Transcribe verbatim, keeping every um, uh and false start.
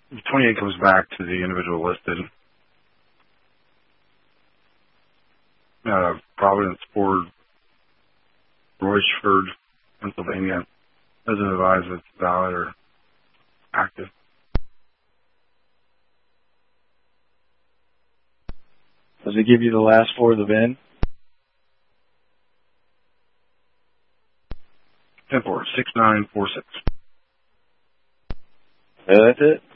twenty-eight comes back to the individual listed. Uh, Providence Ford, Roychford, Pennsylvania. Doesn't advise if it's valid or active. Does it give you the last four of the V I N? ten four, six nine four six. Yeah, that's it.